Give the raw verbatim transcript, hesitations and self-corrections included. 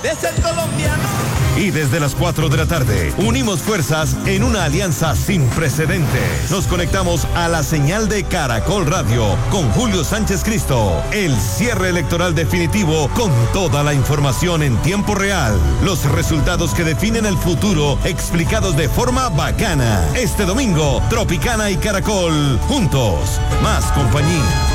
de ser colombiano. Y desde las cuatro de la tarde, unimos fuerzas en una alianza sin precedentes. Nos conectamos a la señal de Caracol Radio con Julio Sánchez Cristo. El cierre electoral definitivo con toda la información en tiempo real. Los resultados que definen el futuro explicados de forma bacana. Este domingo, Tropicana y Caracol juntos. Más compañía.